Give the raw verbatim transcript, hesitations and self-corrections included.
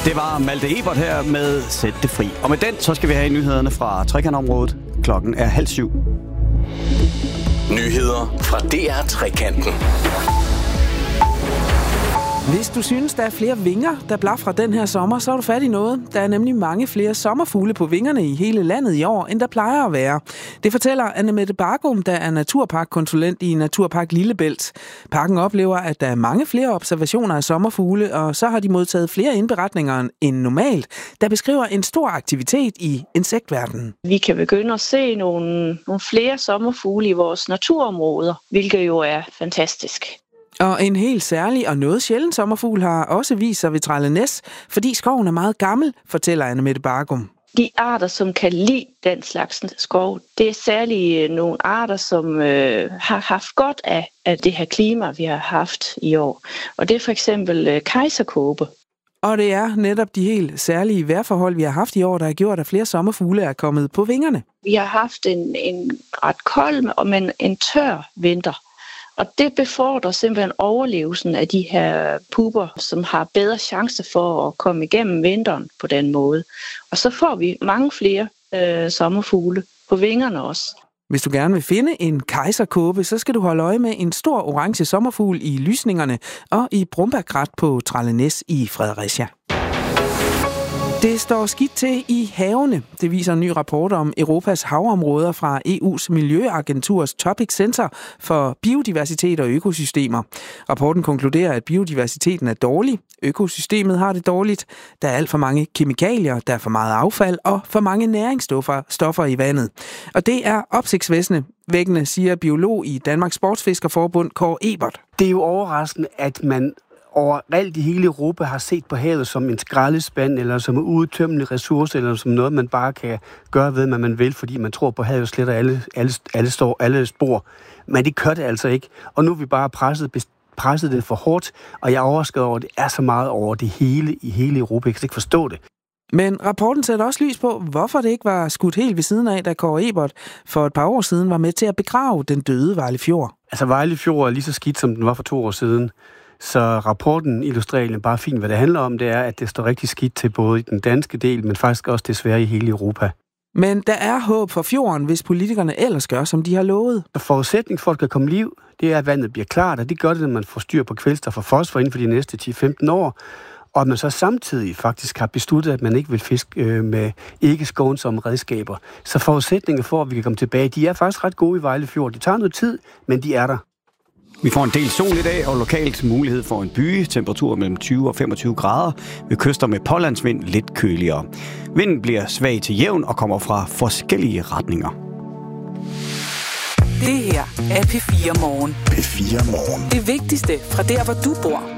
Det var Malte Ebert her med Sæt det fri. Og med den, så skal vi have nyhederne fra Trekantområdet. Klokken er halv syv. Nyheder fra D R Trekanten. Hvis du synes, der er flere vinger, der blafrer den her sommer, så er du fat i noget. Der er nemlig mange flere sommerfugle på vingerne i hele landet i år, end der plejer at være. Det fortæller Annemette Bargum, der er naturparkkonsulent i Naturpark Lillebælt. Parken oplever, at der er mange flere observationer af sommerfugle, og så har de modtaget flere indberetninger end normalt, der beskriver en stor aktivitet i insektverdenen. Vi kan begynde at se nogle, nogle flere sommerfugle i vores naturområder, hvilket jo er fantastisk. Og en helt særlig og noget sjælden sommerfugl har også vist sig ved Trællenæs, fordi skoven er meget gammel, fortæller Annemette Bargum. De arter, som kan lide den slags skov, det er særligt nogle arter, som øh, har haft godt af, af det her klima, vi har haft i år. Og det er for eksempel øh, kejserkåbe. Og det er netop de helt særlige vejrforhold, vi har haft i år, der har gjort, at flere sommerfugle er kommet på vingerne. Vi har haft en, en ret kold, men en tør vinter. Og det befordrer simpelthen overlevelsen af de her puber, som har bedre chance for at komme igennem vinteren på den måde. Og så får vi mange flere øh, sommerfugle på vingerne også. Hvis du gerne vil finde en kejserkåbe, så skal du holde øje med en stor orange sommerfugl i lysningerne og i Brumbærkrat på Trællenæs i Fredericia. Det står skidt til i havene. Det viser en ny rapport om Europas havområder fra E U's Miljøagenturs Topic Center for biodiversitet og økosystemer. Rapporten konkluderer, at biodiversiteten er dårlig, økosystemet har det dårligt, der er alt for mange kemikalier, der er for meget affald og for mange næringsstoffer stoffer i vandet. Og det er opsigtsvækkende, siger biolog i Danmarks Sportsfiskerforbund, Kåre Ebert. Det er jo overraskende, at man overalt i hele Europa har set på havet som en skraldespand, eller som en udtømmende ressource, eller som noget, man bare kan gøre ved, hvad man vil, fordi man tror på havet sletter alle, alle, alle, står, alle spor. Men det gør det altså ikke. Og nu er vi bare presset, presset det for hårdt, og jeg er overrasket over, at det er så meget over det hele i hele Europa. Jeg kan ikke forstå det. Men rapporten sætter også lys på, hvorfor det ikke var skudt helt ved siden af, da Kåre Ebert for et par år siden var med til at begrave den døde Vejle Fjord. Altså Vejle Fjord er lige så skidt, som den var for to år siden. Så rapporten illustrerer bare fint, hvad det handler om. Det er, at det står rigtig skidt til både i den danske del, men faktisk også desværre i hele Europa. Men der er håb for fjorden, hvis politikerne ellers gør, som de har lovet. Forudsætning for, at der kan komme liv, det er, at vandet bliver klart, og det gør det, når man får styr på kvælstof og fosfor inden for de næste ti til femten år. Og at man så samtidig faktisk har besluttet, at man ikke vil fiske øh, med ikke skånsomme redskaber. Så forudsætninger for, at vi kan komme tilbage, de er faktisk ret gode i Vejle Fjord. Det tager noget tid, men de er der. Vi får en del sol i dag, og lokalt mulighed for en byge. Temperatur mellem tyve og femogtyve grader. Ved kyster med pålandsvind lidt køligere. Vinden bliver svag til jævn og kommer fra forskellige retninger. Det her er P fire Morgen. P fire Morgen. Det vigtigste fra der, hvor du bor.